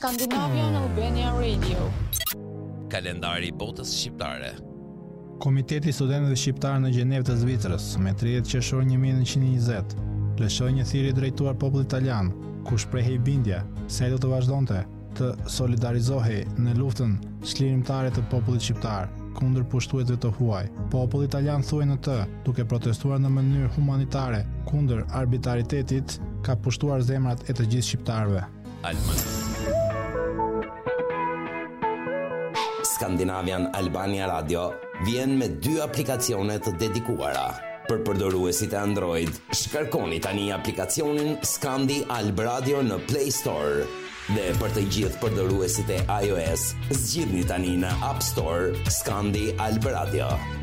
Scandinavian Albania Radio. Kalendari i botës shqiptare. Komiteti i Studentëve Shqiptarë në Gjenevë të Zvicrës, me 30 qershor 1920, lëshoi një thirrje drejtuar popullit italian, ku shprehej bindja se ai do të vazhdonte të solidarizohej në luftën çlirimtare të popullit shqiptar kundër pushtuesve të huaj. Populli italian thuaj në të, duke protestuar në mënyrë humanitare kundër arbitraritetit, ka pushtuar zemrat e të gjithë shqiptarëve. Skandinavian Albania Radio vjen me 2 aplikacione të dedikuara. Për përdoruesit e Android, shkarkoni tani aplikacionin Skandi Alb Radio në Play Store. Dhe për të gjithë përdoruesit e iOS, zgjidhni tani në App Store Skandi Alb Radio.